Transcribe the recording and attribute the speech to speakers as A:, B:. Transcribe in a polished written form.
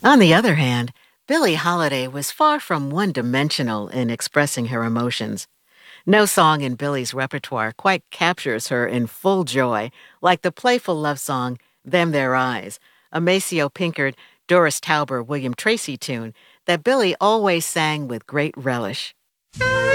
A: On the other hand, Billie Holiday was far from one dimensional in expressing her emotions. No song in Billie's repertoire quite captures her in full joy, like the playful love song Them Their Eyes, a Maceo Pinkard, Doris Tauber, William Tracy tune that Billie always sang with great relish.